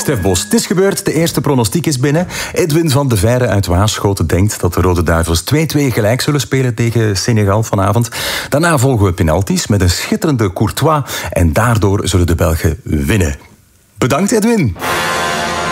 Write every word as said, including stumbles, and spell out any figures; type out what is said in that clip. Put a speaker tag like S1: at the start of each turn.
S1: Stef Bos, het is gebeurd. De eerste pronostiek is binnen. Edwin van de Veire uit Waarschoten denkt dat de Rode Duivels twee-twee gelijk zullen spelen tegen Senegal vanavond. Daarna volgen we penalties met een schitterende Courtois en daardoor zullen de Belgen winnen. Bedankt, Edwin.